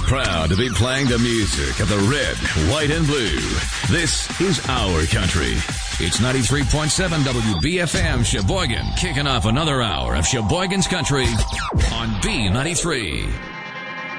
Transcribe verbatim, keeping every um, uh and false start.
Proud to be playing the music of the red, white, and blue. This is our country. It's ninety-three point seven W B F M Sheboygan, kicking off another hour of Sheboygan's Country on B ninety-three.